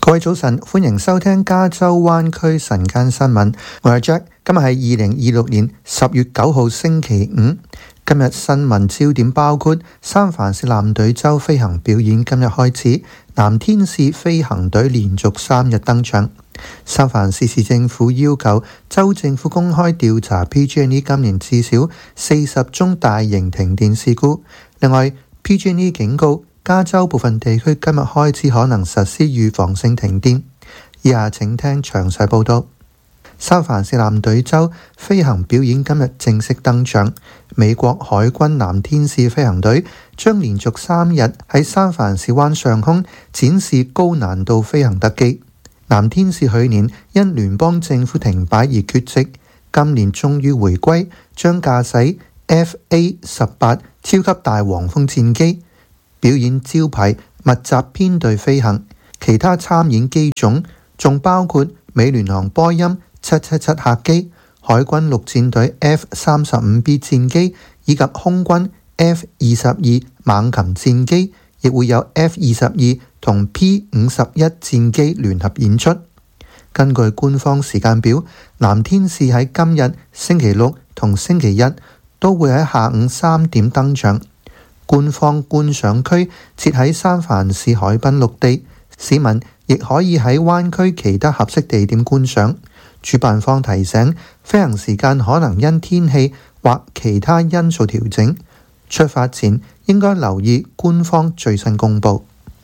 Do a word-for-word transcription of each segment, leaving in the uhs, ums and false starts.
各位早晨，歡迎收聽加州灣區晨間新聞。我係 Jack， 今日係二零二六年十月九號星期五。今日新聞焦點包括三藩市藍隊州飛行表演今日開始，藍天使飛行隊連續三日登場。三藩市市政府要求州政府公開調查 P G and E 今年至少四十宗大型停電事故。另外 P G and E 警告加州部分地區今日開始可能實施預防性停電。以下請聽詳細報道。三藩市藍隊州飛行表演今日正式登場，美國海軍藍天使飛行隊將連續三日喺三藩市灣上空展示高難度飛行特技。藍天使去年因聯邦政府停擺而缺席，今年終於回歸，將駕駛 F A 十八超級大黃蜂戰機，表演招牌密集編隊飛行。其他參演機種仲包括美聯航波音七七七客機、海軍陸戰隊 F 三十五 B 戰機以及空軍 F 二十二猛禽戰機，亦會有 F 二十二同 P 五十一戰機聯合演出。根據官方時間表，藍天使喺今日星期六同星期一都會喺下午三點登場。官方觀賞區設喺三藩市海濱陸地，市民亦可以喺灣區其他合適地點觀賞。主辦方提醒，飛行時間可能因天氣或其他因素調整，出發前應該留意官方最新公佈。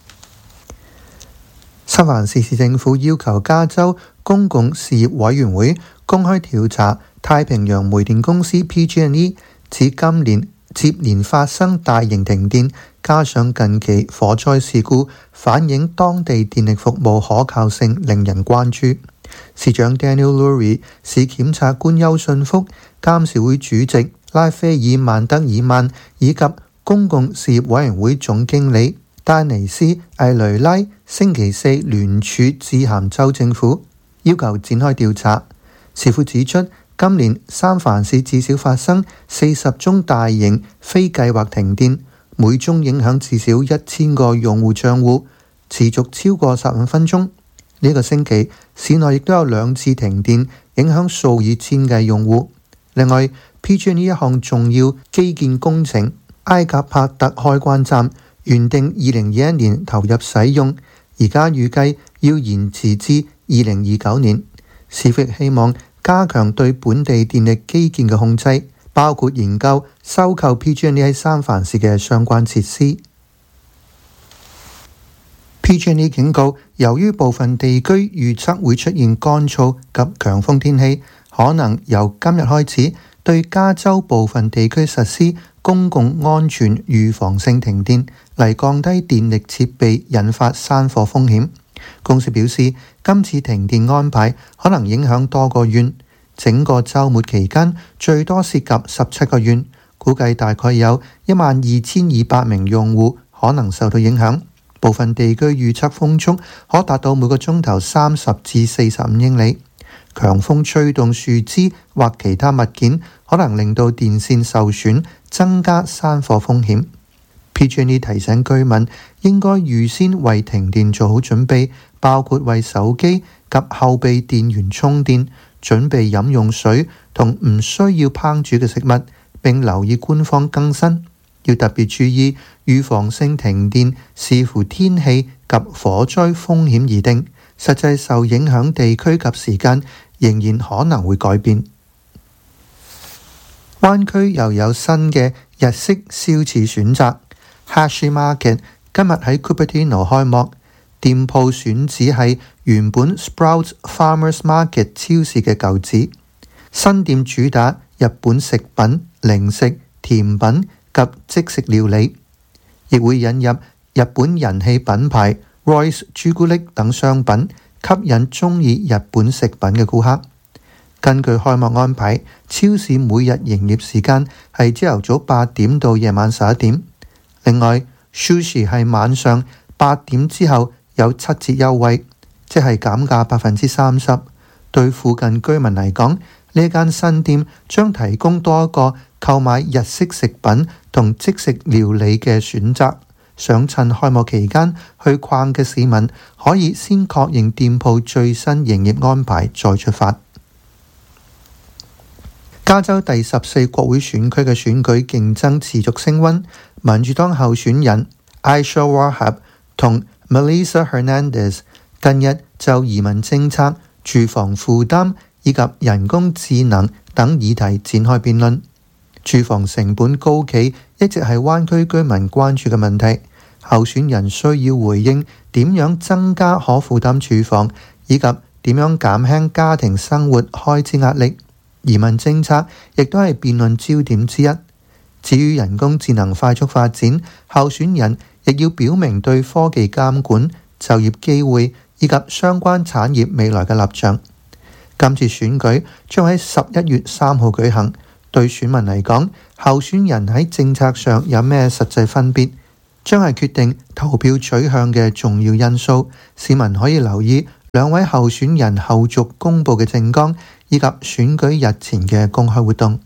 三藩市市政府要求加州公共事業委員會公開調查太平洋煤電公司 P G and E， 指今年接連發生大型停電，加上近期火災事故，反映當地電力服務可靠性令人關注。市長 Daniel Lurie、市檢察官邱信福、監事會主席拉斐爾曼德爾曼以及公共事業委員會總經理丹尼斯艾雷拉星期四聯署致函州政府，要求展開調查。市府指出，今年三藩市至少發生四十宗大型非計劃停電，每宗影響至少一千個用戶帳戶，持續超過十五分鐘。呢個星期市內亦都有兩次停電，影響數以千計用戶。另外 P G and E 一項重要基建工程埃格帕特開關站原定二零二一年投入使用，而家預計要延遲至二零二九年。市府希望加強對本地電力基建嘅控制，包括研究收購 P G and E 喺三藩市嘅相關設施。P G and E 警告，由於部分地區預測會出現乾燥及強風天氣，可能由今日開始對加州部分地區實施公共安全預防性停電，嚟降低電力設備引發山火風險。公司表示，今次停電安排可能影響多個縣，整個週末期間最多涉及十七個縣，估計大概有一萬二千二百名用戶可能受到影響。部分地區預測風速可達到每個鐘頭三十至四十五英里。強風吹動樹枝或其他物件，可能令到電線受損，增加山火風險。P G and E 提醒居民應該預先為停電做好準備，包括為手機及後備電源充電，準備飲用水同唔需要烹煮嘅食物，並留意官方更新。要特別注意預防性停電視乎天氣及火災風險而定，實際受影響地區及時間仍然可能會改變。灣區又有新嘅日式燒翅選擇 Hashi Market 今日喺 Cupertino 開幕，店鋪選址係原本 Sprouts Farmers Market 超市嘅舊址。新店主打日本食品、零食、甜品及即食料理，亦會引入日本人氣品牌 Royce 朱古力等商品，吸引鍾意日本食品嘅顧客。根據開幕安排，超市每日營業時間係朝頭早八點到夜晚十一點。另外 Sushi 係晚上八點之後有七折優惠，即係減價百分之三十。對附近居民嚟講，呢間新店將提供多一個購買日式食品同即食料理嘅選擇， 想趁開幕期間去逛嘅市民，可以先確認店鋪最新營業安排再出發。加州第十四國會選區嘅選舉競爭持續升溫，民主黨候選人 Aisha Wahab 同 Melissa Hernandez 近日就移民政策、住房負擔以及人工智能等議題展開辯論。住房成本高企一直係灣區居民關注嘅問題，候選人需要回應點樣增加可負擔住房，以及點樣減輕家庭生活開支壓力。移民政策亦都係辯論焦點之一。至於人工智能快速發展，候選人亦要表明對科技監管、就業機會以及相關產業未來嘅立場。今次選舉將喺十一月三號舉行，對選民嚟講，候選人喺政策上有咩實際分別，將係決定投票取向嘅重要因素。市民可以留意兩位候選人後續公佈嘅政綱，以及選舉日前嘅公開活動。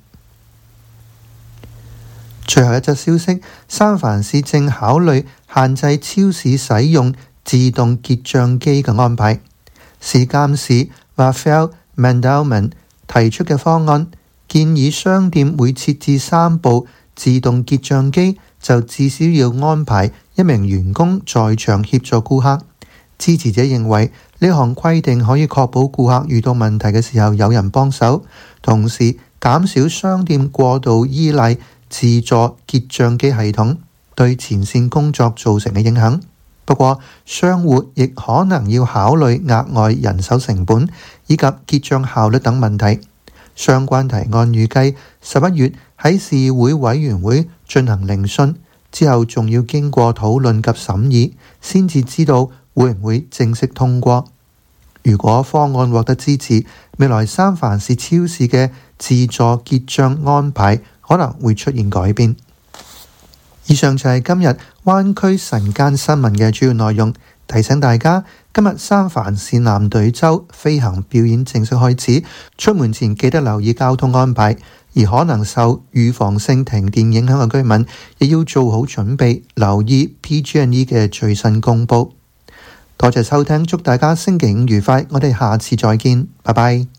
最後一則消息，三藩市正考慮限制超市使用自動結帳機嘅安排。市監事 Rafael Mandelman 提出嘅方案，建議商店每設置三部自動結帳機，就至少要安排一名員工在場協助顧客。支持者認為呢項規定可以確保顧客遇到問題嘅時候有人幫手，同時減少商店過度依賴自助結帳機系統對前線工作造成嘅影響。不過，商戶亦可能要考慮額外人手成本以及結帳效率等問題。相關提案預計十一月喺市會委員會進行聆訊，之後仲要經過討論及審議，先至知道會唔會正式通過。如果方案獲得支持，未來三藩市超市嘅自助結帳安排可能會出現改變。以上就係今日灣區晨間新聞嘅主要內容。提醒大家，今日三藩市藍隊周飛行表演正式開始，出門前記得留意交通安排，而可能受預防性停電影響嘅居民亦要做好準備，留意 P G and E 嘅最新公佈。多謝收聽，祝大家星期五愉快，我哋下次再見，拜拜。